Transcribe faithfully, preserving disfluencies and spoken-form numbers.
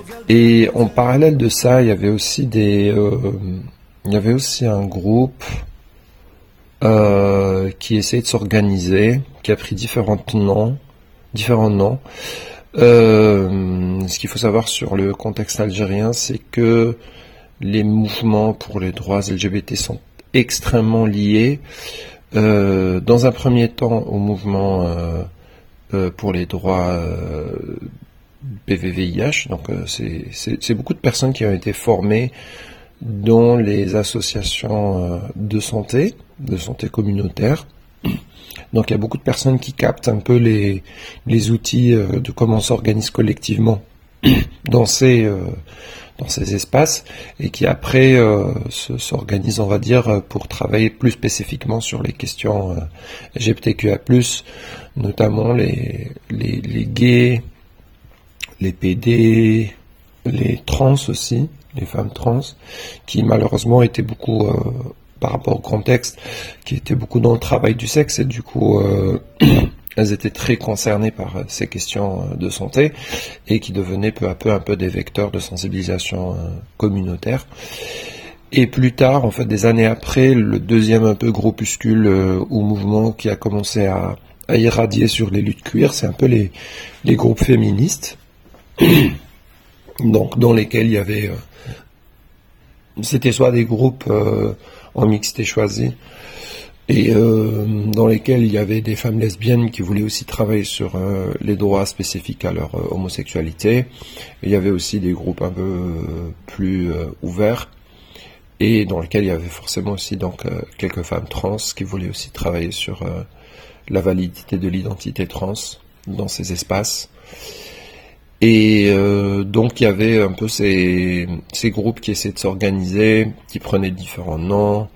Et en parallèle de ça, il y avait aussi des, euh, il y avait aussi un groupe euh, qui essayait de s'organiser, qui a pris différents noms, différents noms. Euh, ce qu'il faut savoir sur le contexte algérien, c'est que les mouvements pour les droits L G B T sont extrêmement liés. Euh, dans un premier temps, au mouvement euh, euh, pour les droits euh, P V V I H. Donc, euh, c'est, c'est, c'est beaucoup de personnes qui ont été formées dans les associations euh, de santé, de santé communautaire. Donc, il y a beaucoup de personnes qui captent un peu les, les outils euh, de comment on s'organise collectivement dans ces, euh, dans ces espaces et qui après euh, se, s'organisent, on va dire, pour travailler plus spécifiquement sur les questions euh, L G B T Q I A plus, notamment les, les, les gays, les P D, les trans aussi, les femmes trans, qui malheureusement étaient beaucoup, euh, par rapport au contexte, qui étaient beaucoup dans le travail du sexe et du coup... Euh, elles étaient très concernées par ces questions de santé et qui devenaient peu à peu un peu des vecteurs de sensibilisation communautaire. Et plus tard, en fait, des années après, le deuxième un peu groupuscule ou mouvement qui a commencé à, à irradier sur les luttes queer, c'est un peu les, les groupes féministes, donc dans lesquels il y avait, euh, c'était soit des groupes euh, en mixité choisie, et euh, dans lesquels il y avait des femmes lesbiennes qui voulaient aussi travailler sur euh, les droits spécifiques à leur euh, homosexualité. Et il y avait aussi des groupes un peu euh, plus euh, ouverts, et dans lesquels il y avait forcément aussi donc euh, quelques femmes trans qui voulaient aussi travailler sur euh, la validité de l'identité trans dans ces espaces. Et euh, donc il y avait un peu ces, ces groupes qui essaient de s'organiser, qui prenaient différents noms,